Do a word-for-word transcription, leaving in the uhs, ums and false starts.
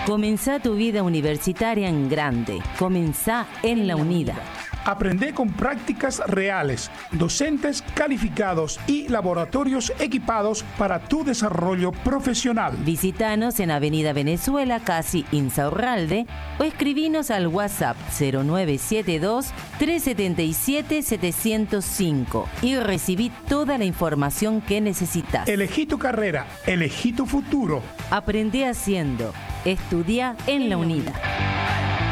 Comenzá tu vida universitaria en grande. Comenzá en la UNIDA. Aprende con prácticas reales, docentes calificados y laboratorios equipados para tu desarrollo profesional. Visítanos en Avenida Venezuela, casi Insaurralde, o escribinos al WhatsApp cero nueve siete dos, tres siete siete, siete cero cinco y recibí toda la información que necesitas. Elegí tu carrera, elegí tu futuro. Aprende haciendo. Estudia en la UNIDA.